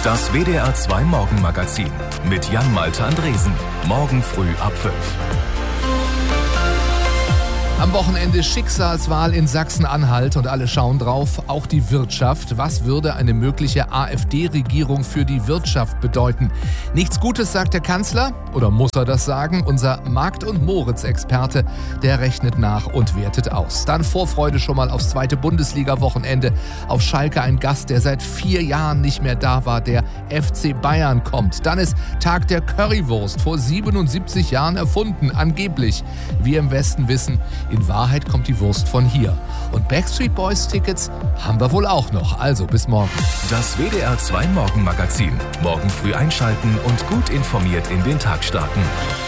Das WDR 2 Morgenmagazin mit Jan-Malte Andresen. Morgen früh ab 5. Am Wochenende Schicksalswahl in Sachsen-Anhalt und alle schauen drauf, auch die Wirtschaft. Was würde eine mögliche AfD-Regierung für die Wirtschaft bedeuten? Nichts Gutes, sagt der Kanzler, oder muss er das sagen? Unser Markt- und Moritz-Experte, der rechnet nach und wertet aus. Dann Vorfreude schon mal aufs zweite Bundesliga-Wochenende. Auf Schalke ein Gast, der seit 4 Jahren nicht mehr da war, der FC Bayern kommt. Dann ist Tag der Currywurst, vor 77 Jahren erfunden, angeblich. Wir im Westen wissen, in Wahrheit kommt die Wurst von hier. Und Backstreet Boys Tickets haben wir wohl auch noch. Also bis morgen. Das WDR 2 Morgenmagazin. Morgen früh einschalten und gut informiert in den Tag starten.